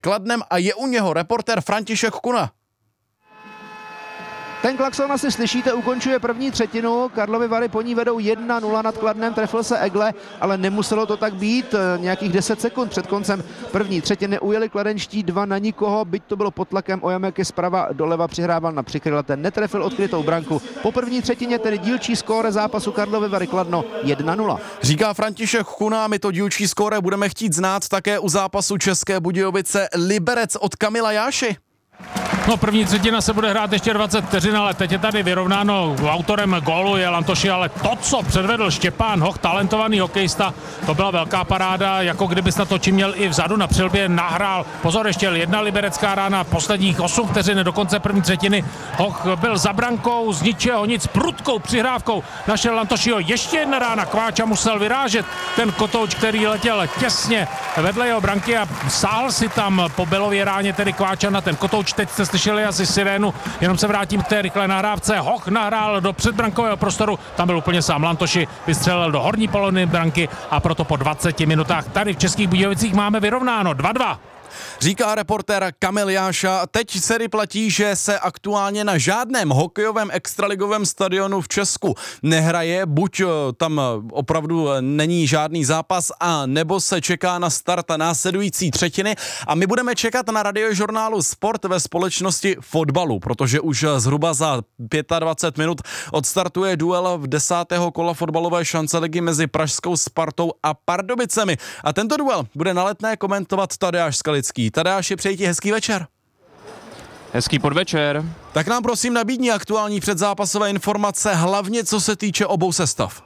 Kladnem a je u něho reportér František Kuna. Ten klakson asi slyšíte, ukončuje první třetinu. Karlovy Vary po ní vedou 1-0 nad Kladnem, trefil se Egle, ale nemuselo to tak být. Nějakých 10 sekund před koncem první třetiny ujeli kladenští 2 na nikoho, byť to bylo pod tlakem. Ojameky zprava doleva přihrával na přikryla, ten netrefil odkrytou branku. Po první třetině tedy dílčí skóre zápasu Karlovy Vary Kladno 1-0. Říká František Kuna, my to dílčí skóre budeme chtít znát také u zápasu České Budějovice Liberec od Kamila Jáši. No, první třetina se bude hrát ještě 20 vteřin, ale teď je tady vyrovnáno. Autorem gólu je Lantoši, ale to, co předvedl Štěpán Hoch, talentovaný hokejista, to byla velká paráda, jako kdyby snad točí měl i vzadu na přilbě, nahrál. Pozor, ještě jedna liberecká rána, posledních 8 vteřin do konce první třetiny. Hoch byl za brankou, z ničeho nic, prudkou přihrávkou našel Lantošiho. Ještě jedna rána, Kváča musel vyrážet ten kotouč, který letěl těsně vedle jeho branky a sáhl si tam po Belově ráně, tedy Kváča na ten kotouč. Teď jste slyšeli asi sirénu, jenom se vrátím k té rychlé nahrávce. Hoch nahrál do předbrankového prostoru, tam byl úplně sám. Lantoši vystřelil do horní poloviny branky a proto po 20 minutách tady v Českých Budějovicích máme vyrovnáno 2-2. Říká reportér Kamil Jáša. Teď se platí, že se aktuálně na žádném hokejovém extraligovém stadionu v Česku nehraje, buď tam opravdu není žádný zápas, a nebo se čeká na start následující třetiny a my budeme čekat na radiožurnálu Sport ve společnosti fotbalu, protože už zhruba za 25 minut odstartuje duel v 10. kola fotbalové šance ligy mezi pražskou Spartou a Pardubicemi. A tento duel bude na Letné komentovat Tadeáš Skalický. Tadeáši, přeji ti hezký večer. Hezký podvečer. Tak nám prosím nabídni aktuální předzápasové informace, hlavně co se týče obou sestav.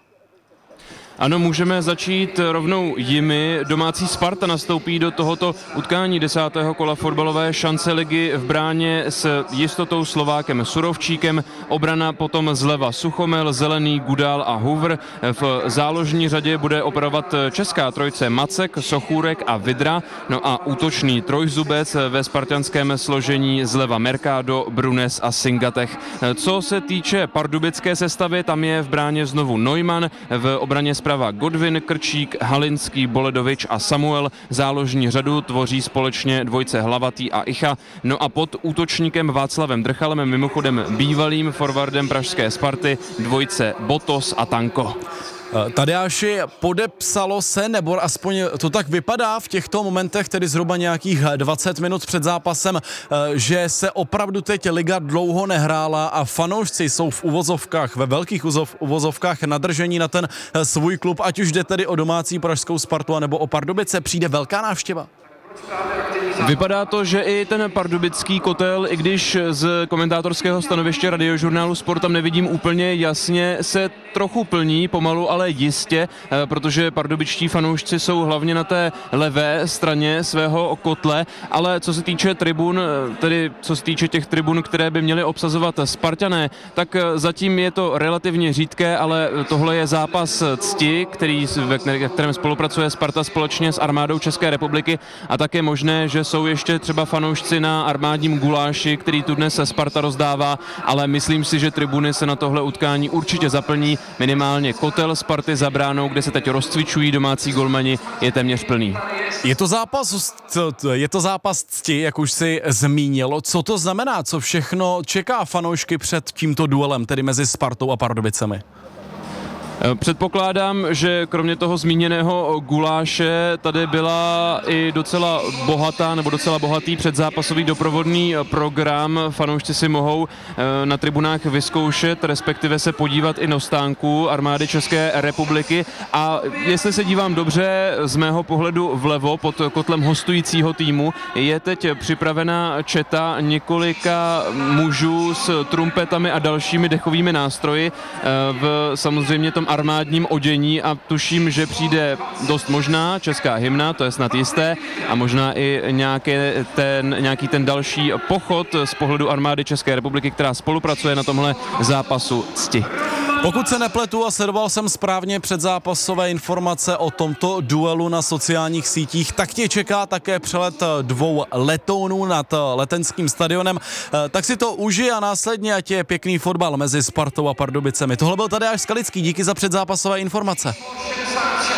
Ano, můžeme začít rovnou jimi. Domácí Sparta nastoupí do tohoto utkání 10. kola fotbalové šance ligy v bráně s jistotou Slovákem Surovčíkem. Obrana potom zleva Suchomel, Zelený, Gudál a Hoover. V záložní řadě bude operovat česká trojce Macek, Sochůrek a Vidra. No a útočný trojzubec ve spartanském složení zleva Mercado, Brunes a Singatech. Co se týče pardubické sestavy, tam je v bráně znovu Neumann, v obraně zprava Godwin, Krčík, Halinský, Boledovič a Samuel. Záložní řadu tvoří společně dvojce Hlavatý a Icha. No a pod útočníkem Václavem Drchalem, mimochodem bývalým forwardem pražské Sparty, dvojce Botos a Tanko. Tadeáši, podepsalo se, nebo aspoň to tak vypadá v těchto momentech, tedy zhruba nějakých 20 minut před zápasem, že se opravdu teď liga dlouho nehrála a fanoušci jsou v uvozovkách, ve velkých uvozovkách nadržení na ten svůj klub, ať už jde tedy o domácí pražskou Spartu, anebo o Pardubice. Přijde velká návštěva? Vypadá to, že i ten pardubický kotel, i když z komentátorského stanoviště radiožurnálu Sport tam nevidím úplně jasně, se trochu plní, pomalu, ale jistě, protože pardubičtí fanoušci jsou hlavně na té levé straně svého kotle, ale co se týče tribun, tedy co se týče těch tribun, které by měly obsazovat Spartané, tak zatím je to relativně řídké, ale tohle je zápas cti, ve kterém spolupracuje Sparta společně s armádou České republiky, a tak je možné, že jsou ještě třeba fanoušci na armádním guláši, který tu dnes Sparta rozdává, ale myslím si, že tribuny se na tohle utkání určitě zaplní. Minimálně kotel Sparty za bránou, kde se teď rozcvičují domácí golmani, je téměř plný. Je to zápas cti, jak už si zmínil. Co to znamená? Co všechno čeká fanoušky před tímto duelem, tedy mezi Spartou a Pardubicemi? Předpokládám, že kromě toho zmíněného guláše tady byla i docela bohatý předzápasový doprovodný program. Fanoušci si mohou na tribunách vyzkoušet, respektive se podívat i na stánku armády České republiky. A jestli se dívám dobře, z mého pohledu vlevo pod kotlem hostujícího týmu je teď připravena četa několika mužů s trumpetami a dalšími dechovými nástroji v samozřejmě tom armádním odění a tuším, že přijde dost možná česká hymna, to je snad jisté, a možná i nějaký ten další pochod z pohledu armády České republiky, která spolupracuje na tomhle zápasu cti. Pokud se nepletu a sledoval jsem správně předzápasové informace o tomto duelu na sociálních sítích, tak tě čeká také přelet 2 letounů nad Letenským stadionem. Tak si to užij a následně ať je pěkný fotbal mezi Spartou a Pardubicemi. Tohle byl Tadeáš Skalický, díky za předzápasové informace.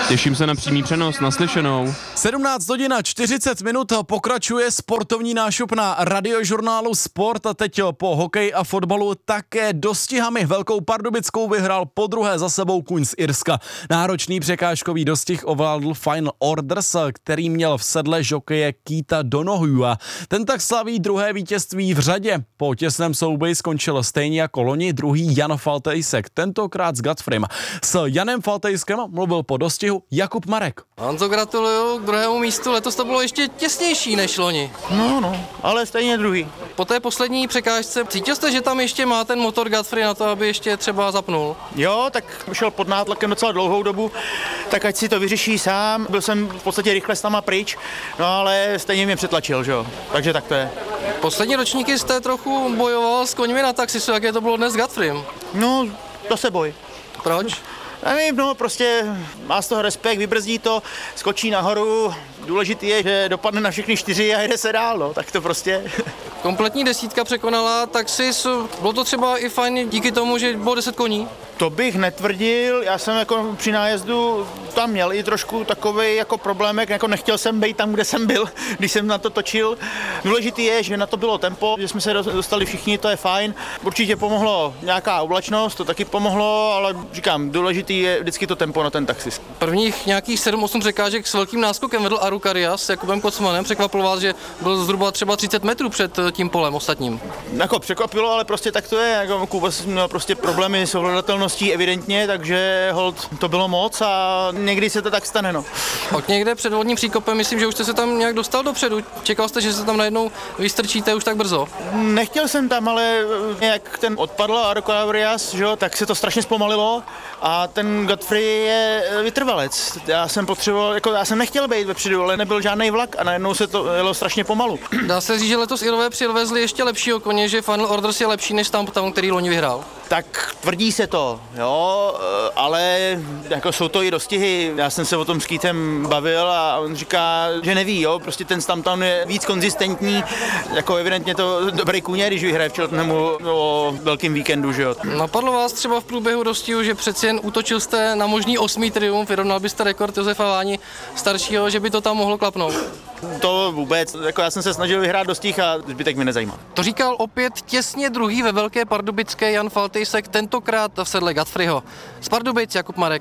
Těším se na přímý přenos, naslyšenou. 17 hodin a 40 minut pokračuje sportovní nášup na radiožurnálu Sport a teď po hokeji a fotbalu také dostihami. Velkou Pardubickou vyhrál podruhé za sebou Kuň z Irska. Náročný překážkový dostih ovládl Final Orders, který měl v sedle žokeje Keitha Donohua. Ten tak slaví druhé vítězství v řadě. Po těsném souboji skončil stejně jako loni druhý Jan Faltejsek, tentokrát s Godfreym. S Janem Faltejskem mluvil po dostihu Jakub Marek. Honzo, gratuluju k druhému místu, letos to bylo ještě těsnější než loni. No, ale stejně druhý. Po té poslední překážce cítil jste, že tam ještě má ten motor Godfrey na to, aby ještě třeba zapnul? Jo, tak šel pod nátlakem docela dlouhou dobu, tak ať si to vyřeší sám. Byl jsem v podstatě rychle s náma pryč, no ale stejně mě přetlačil, že jo, takže tak to je. Poslední ročníky jste trochu bojoval s koňmi na taxisu, jaké to bylo dnes s Godfreym? No, to se boj. Proč? Nevím, no prostě má z toho respekt, vybrzdí to, skočí nahoru, důležitý je, že dopadne na všechny 4 a jede se dál, no, tak to prostě. Kompletní desítka překonala taxis, bylo to třeba i fajn díky tomu, že bylo 10 koní? To bych netvrdil, já jsem jako při nájezdu tam měl i trošku takovej jako problémek, jako nechtěl jsem být tam, kde jsem byl, když jsem na to točil. Důležitý je, že na to bylo tempo, že jsme se dostali všichni, to je fajn. Určitě pomohlo nějaká oblačnost, to taky pomohlo, ale říkám, důležitý je vždycky to tempo na ten taxis. Prvních nějakých 7-8 překážek s velkým náskokem vedl Arukarias s Jakubem Kocmanem. Překvapilo vás, že byl zhruba třeba 30 metrů před tím polem ostatním? Jako překvapilo, ale prostě tak to je, jako Kuba měl prostě problémy s ovladatelností evidentně, takže hold, to bylo moc a někdy se to tak stane, no. Od někde před vodním příkopem, myslím, že už jste se tam nějak dostal dopředu. Čekal jste, že se tam najednou vystrčíte už tak brzo? Nechtěl jsem tam, ale jak ten odpadl Arukarias, že jo, tak se to strašně zpomalilo a ten Godfrey je vytrvalec. Já jsem potřeboval, jako já jsem nechtěl být vepředu, ale nebyl žádný vlak a najednou se to jelo strašně pomalu. Dá se říct, že letos Irové přivezli ještě lepšího koně, že Final Orders je lepší než tam, který loni vyhrál. Tak tvrdí se to, jo, ale jako jsou to i dostihy. Já jsem se o tom s Keithem bavil a on říká, že neví, jo, prostě ten Stamptown je víc konzistentní, jako evidentně to dobrý kůně, když vyhraje v Cheltenhamu o velkým víkendu, že jo. Napadlo vás třeba v průběhu dostihu, že přeci jen útočil jste na možný 8. triumf, vyrovnal byste rekord Josefa Váni staršího, že by to tam mohlo klapnout? To vůbec, jako já jsem se snažil vyhrát dostih a zbytek mi nezajímá. To říkal opět těsně druhý ve Velké Pardubické Jan Faltejsek, tentokrát v sedle Godfreyho. Z Pardubic Jakub Marek.